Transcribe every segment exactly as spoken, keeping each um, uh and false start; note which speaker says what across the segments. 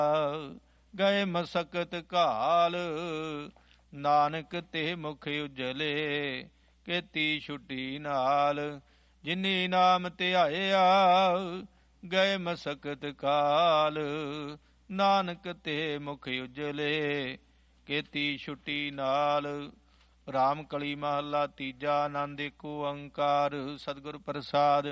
Speaker 1: ਗਏ ਮਸਕਤ ਘਾਲ, ਨਾਨਕ ਤੇ ਮੁਖ ਉਜਲੇ, ਕੀਤੀ ਛੁੱਟੀ ਨਾਲ। ਜਿਨੀ ਨਾਮ ਧਿਆਇਆ, ਗਏ ਮਸਕਤ ਕਾਲ, ਨਾਨਕ ਤੇ ਮੁਖ ਉਜਲੇ, ਕੀਤੀ ਛੁੱਟੀ ਨਾਲ। ਰਾਮ ਕਲੀ ਮਹੱਲਾ ਤੀਜਾ। ਆਨੰਦ ਏਕ ਓੰਕਾਰ ਸਤਿਗੁਰ ਪ੍ਰਸਾਦ।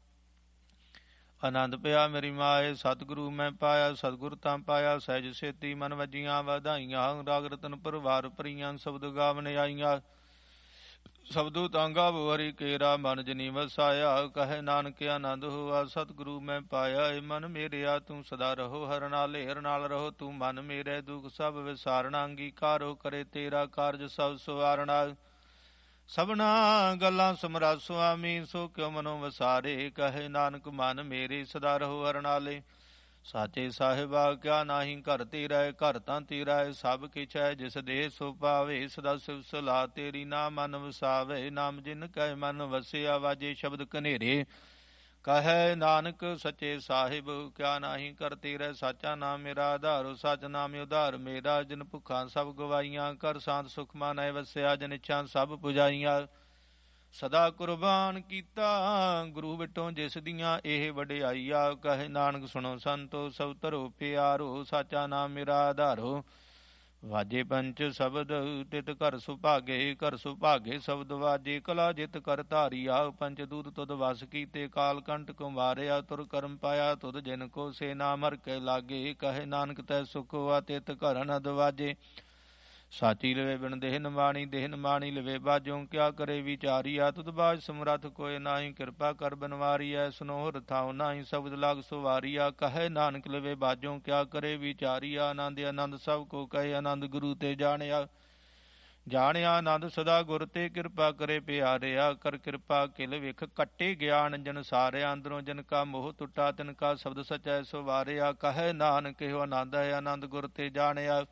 Speaker 1: ਆਨੰਦ ਪਿਆ ਮੇਰੀ ਮਾਏ, ਸਤਿਗੁਰੂ ਮੈਂ ਪਾਇਆ, ਸਤਿਗੁਰ ਤਾਂ ਪਾਇਆ। ਸਹਿਜ ਸੇਤੀ ਮਨ ਵਜੀਆਂ ਵਧਾਈਆਂ, ਰਾਗ ਰਤਨ ਪਰਵਾਰ ਭਰੀਆਂ, ਸ਼ਬਦ ਗਾਵਨ ਆਈਆਂ। ਸ਼ਬਦੋ ਤਾਂ ਗਾਵੋ ਹਰਿ ਕੇਰਾ, ਮਨ ਜਨੀ ਵਸਾਇਆ। ਕਹੇ ਨਾਨਕ ਆਨੰਦ ਹੋਆ, ਸਤਿਗੁਰੂ ਮੈਂ ਪਾਇਆ। ਏ ਮਨ ਮੇਰਿਆ ਤੂੰ ਸਦਾ ਰਹੋ, ਹਰ ਨਾਲੇ ਹਰ ਨਾਲ ਰਹੋ। ਤੂੰ ਮਨ ਮੇਰੇ ਦੁਖ ਸਭ ਵਿਸਾਰਣਾ, ਅੰਗੀਕਾਰੋ ਕਰੇ ਤੇਰਾ ਕਾਰਜ ਸਭ ਸਵਾਰਣਾ। ਸਭਨਾ ਗੱਲਾਂ ਸਮਰਾ ਸੁਆਮੀ, ਸੋ ਕਿਉ ਮਨੋ ਵਸਾਰੇ। ਕਹੇ ਨਾਨਕ ਮਨ ਮੇਰੇ ਸਦਾ ਰਹੋ ਹਰ ਨਾਲੇ। ਸਾਚੇ ਸਾਹਿਬਾ ਕਿਆ ਨਾਹੀ ਘਰ ਤੇਰਾ, ਘਰ ਤਾਂ ਤੇਰਾ ਹੈ ਸਭ ਕਿਛ ਹੈ। ਜਿਸ ਦੇ ਸੋ ਪਾਵੇ, ਸਦਾ ਸਿਵ ਸਲਾਹ ਤੇਰੀ। ਨਾ ਮਨ ਵਸਾਵੇ, ਨਾਮ ਜਿਨ ਕੈ ਮਨ ਵਸਿਆ। ਵਾਜੇ ਸ਼ਬਦ ਕਨੇਰੇ, ਕਹੈ ਨਾਨਕ ਸੱਚੇ ਸਾਹਿਬ ਕਿਆ ਨਾਹੀ ਘਰ ਤੇਰਾ। ਸਾਚਾ ਨਾਮ ਮੇਰਾ ਆਧਾਰੋ, ਸਚ ਨਾਮ ਉਧਾਰ ਮੇਰਾ। ਜਿਨ ਭੁੱਖਾਂ ਸਭ ਗਵਾਈਆਂ, ਕਰ ਸ਼ਾਂਤ ਸੁਖ ਮਾਨੈ ਵਸਿਆ। ਜਿਨ ਇੱਛਾ ਸਭ ਪੁਜਾਈਆਂ, ਸਦਾ ਕੁਰਬਾਨ ਕੀਤਾ। ਗੁਰੂ ਵਿਟੋ ਜਿਸ ਦੀਆਂ ਇਹ ਵਡਿਆਈਆ, ਕਹੇ ਨਾਨਕ ਸੁਣੋ ਸੰਤੋ ਸਭ ਧਰੋ ਪਿਆਰੋ। ਸਾਚਾ ਨਾਮ ਮੇਰਾ ਆਧਾਰੋ, ਵਾਜੇ ਪੰਚ ਸ਼ਬਦ ਤਿਤ ਘਰ ਸੁਭਾਗੇ। ਘਰ ਸੁਭਾਗੇ ਸ਼ਬਦ ਵਾਜੇ, ਕਲਾ ਜਿਤ ਕਰ ਧਾਰੀਆ। ਪੰਚ ਦੂਤ ਤੁਧ ਵਸ ਕੀਤੇ, ਕਾਲ ਕੰਟ ਕੁਮਾਰਿਆ। ਤੁਰ ਕਰਮ ਪਾਇਆ ਤੁਧ ਜਿਨ ਕੋ, ਸੇ ਨਾ ਮਰ ਕੇ ਲਾਗੇ। ਕਹੇ ਨਾਨਕ ਤੈ ਸੁਖ ਹੋਆ, ਤਿਤ ਘਰ ਨ ਦਵਾਜੇ। ਸਾਚੀ ਲਵੇ ਬਿਨ ਦੇਹਨ ਬਾਣੀ, ਦੇਹਨ ਬਾਣੀ ਲਵੇ ਬਾਜੋ। ਕਿਆ ਕਰੇ ਵਿਚਾਰੀਆ, ਤੁਧ ਬਾਜ ਸਮਰੱਥ ਕੋਇ ਨਾਹੀ। ਕਿਰਪਾ ਕਰ ਬਨਵਾਰੀਐ, ਸੁਨੋ ਰਥਾਉ ਨਾਹੀ। ਸ਼ਬਦ ਲਾਗ ਸੁਵਾਰੀਆ, ਕਹੇ ਨਾਨਕ ਲਵੇ ਬਾਜੋ। ਕਿਆ ਕਰੇ ਵਿਚਾਰੀਆ, ਆਨੰਦ ਆਨੰਦ ਸਭ ਕੋ ਕਹੇ। ਆਨੰਦ ਗੁਰੂ ਤੇ ਜਾਣਿਆ, ਜਾਣਿਆ ਆਨੰਦ ਸਦਾ ਗੁਰ ਤੇ। ਕਿਰਪਾ ਕਰੇ ਪਿਆਰਿਆ, ਕਰ ਕਿਰਪਾ ਕਿਲ ਵਿਖ ਕੱਟੇ। ਗਿਆਨ ਜਨ ਸਾਰਿਆ, ਅੰਦਰੋਂ ਜਨ ਕਾ ਮੋਹ ਟੁੱਟਾ। ਤਿਨ ਕਾ ਸ਼ਬਦ ਸਚੈ ਸੁਵਾਰਿਆ। ਕਹੇ ਨਾਨਕ ਇਹੋ ਆਨੰਦ ਹੈ, ਆਨੰਦ ਗੁਰ ਤੇ ਜਾਣਿਆ।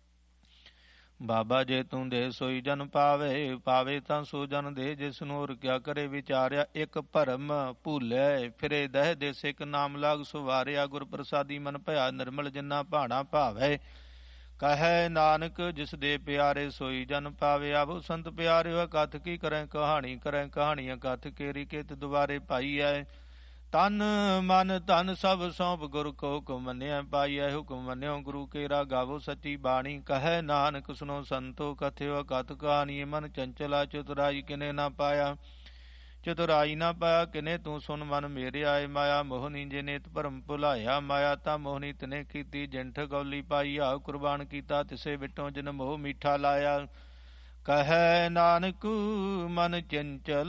Speaker 1: ਬਾਬਾ ਜੇ ਤੂੰ ਦੇ ਸੋਈ ਜਨ ਪਾਵੇ, ਪਾਵੇ ਤਾਂ ਸੋ ਜਨ ਦੇ। ਜਿਸ ਨੂੰ ਹੋਰ ਕਿਆ ਕਰੇ ਵਿਚਾਰਿਆ। ਇੱਕ ਭਰਮ ਭੂਲੇ, ਫਿਰੇ ਦਹਿ ਦੇਸ। ਇੱਕ ਨਾਮ ਲਾਗ ਸੁਵਾਰਿਆ। ਗੁਰ ਪ੍ਰਸਾਦੀ ਮਨ ਭਇਆ ਨਿਰਮਲ, ਜਿਨਾ ਭਾਣਾ ਭਾਵੇ। ਕਹੈ ਨਾਨਕ ਜਿਸ ਦੇ ਪਿਆਰੇ, ਸੋਈ ਜਨ ਪਾਵੇ। ਆਵੋ ਸੰਤ ਪਿਆਰਿਓ, ਕਥ ਕੀ ਕਰੈ ਕਹਾਣੀ। ਕਰੈ ਕਹਾਣੀ ਕਥ ਕੇਰੀ, ਕਿਤ ਦੁਬਾਰੇ ਪਾਈ ਹੈ। ਤਨ ਮਨ ਧਨ ਸਭ ਸੌਂਪ, ਗੁਰ ਕੋ ਹੁਕਮ ਮੰਨਿਆ ਪਾਈਐ। ਹੁਕਮ ਮੰਨਿਓ ਗੁਰੂ ਕੇਰਾ, ਗਾਵੋ ਸੱਚੀ ਬਾਣੀ। ਕਹੈ ਨਾਨਕ ਸੁਨੋ ਸੰਤੋ, ਕਥਿਓ ਕਥ ਕਹਾਣੀ। ਮਨ ਚੰਚਲਾ ਚਤੁਰਾਈ ਕਿਨੇ ਨਾ ਪਾਇਆ, ਚਤੁਰਾਈ ਨਾ ਪਾਇਆ ਕਿਨੇ। ਤੂੰ ਸੁਨ ਮਨ ਮੇਰੇ ਆਏ, ਮਾਇਆ ਮੋਹਨੀ ਜੇ ਨੇਤ ਭਰਮ ਭੁਲਾਇਆ। ਮਾਇਆ ਤਾਂ ਮੋਹਨੀ ਤਨੇ ਕੀਤੀ, ਜਿਨ ਠਗੌਲੀ ਪਾਈਆ। ਕੁਰਬਾਨ ਕੀਤਾ ਤਿਸੇ ਵਿਟੋ, ਜਿਨ ਮੋਹ ਮੀਠਾ ਲਾਇਆ। ਕਹੈ ਨਾਨਕ ਮਨ ਚੰਚਲ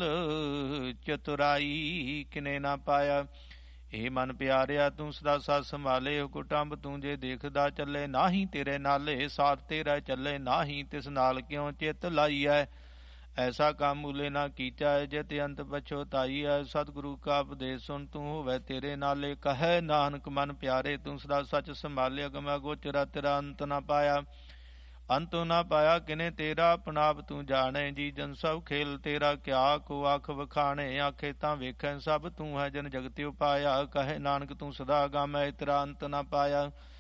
Speaker 1: ਚਤੁਰਾਈ ਕਿਨੇ ਨਾ ਪਾਇਆ। ਇਹ ਮਨ ਪਿਆਰਿਆ ਤੂੰ ਸਦਾ ਸਤ ਸੰਭਾਲੇ। ਕੁਟੰਬ ਤੂੰ ਜੇ ਦੇਖਦਾ ਚੱਲੇ, ਨਾਹੀ ਤੇਰੇ ਨਾਲੇ। ਸਾਥ ਤੇਰਾ ਚੱਲੇ ਨਾਹੀ, ਤਿਸ ਨਾਲ ਕਿਉਂ ਚਿੱਤ ਲਾਈਐ। ਐਸਾ ਕੰਮ ਮੂਲੇ ਨਾ ਕੀਚਾ, ਜਿਤ ਅੰਤ ਪਛੋਤਾਈ ਹੈ। ਸਤਿਗੁਰੂ ਕਾ ਉਪਦੇਸ਼ ਸੁਣ, ਤੂੰ ਹੋਵੇ ਤੇਰੇ ਨਾਲੇ। ਕਹੈ ਨਾਨਕ ਮਨ ਪਿਆਰੇ ਤੂੰ ਸਦਾ ਸੱਚ ਸੰਭਾਲਿਆ। ਗਮਾ ਗੋਚਰਾ ਤੇਰਾ ਅੰਤ ਨਾ ਪਾਇਆ, ਅੰਤ ਨਾ ਪਾਇਆ ਕਿਨੇ ਤੇਰਾ। ਆਪਣਾ ਆਪ ਤੂੰ ਜਾਣੇ, ਜੀ ਜਨ ਸਭ ਖੇਲ ਤੇਰਾ। ਕਿਆ ਕੋ ਆਖ ਵਖਾਣੇ, ਆਖੇ ਤਾਂ ਵੇਖੈ ਸਭ ਤੂੰ ਹੈ। ਜਨ ਜਗਤਿ ਉਪਾਇਆ, ਕਹੇ ਨਾਨਕ ਤੂੰ ਸਦਾ ਗਾਮੈ, ਤੇਰਾ ਅੰਤ ਨਾ ਪਾਇਆ।